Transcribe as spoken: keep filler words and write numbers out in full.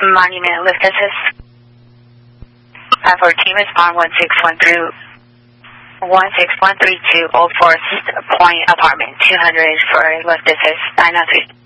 Monument Lift Assist. Uh, for team respond one six one through one six one three two Old Forest Point Apartment two hundred for Lift Assist nine oh three.